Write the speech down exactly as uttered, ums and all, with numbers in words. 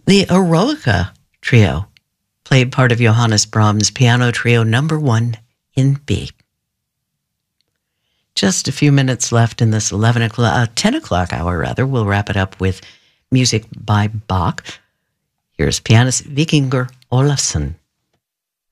The Eroica Trio played part of Johannes Brahms' Piano Trio Number One in B. Just a few minutes left in this eleven o'clock, uh, ten o'clock hour, rather. We'll wrap it up with music by Bach. Here's pianist Vikingur Olafsson.